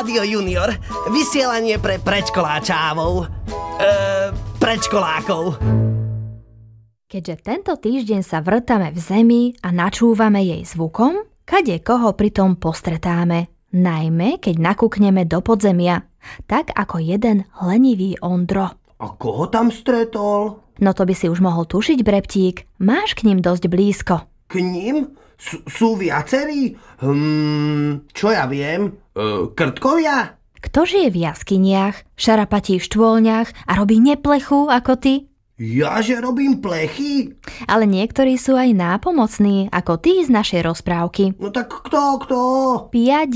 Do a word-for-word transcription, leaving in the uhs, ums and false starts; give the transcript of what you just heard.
Rádio Junior. Vysielanie pre predškoláčávov. Eee, predškolákov. Keďže tento týždeň sa vrtame v zemi a načúvame jej zvukom, kade koho pritom postretáme, najmä keď nakúkneme do podzemia, tak ako jeden lenivý Ondro. A koho tam stretol? No to by si už mohol tušiť, Breptík, máš k ním dosť blízko. K ním? S- sú viacerí? Hm, čo ja viem? E, krtkovia? Kto žije v jaskyniach, šarapatí v štôlniach a robí neplechu ako ty? Ja, že robím plechy? Ale niektorí sú aj nápomocní, ako ty z našej rozprávky. No tak kto, kto? Piať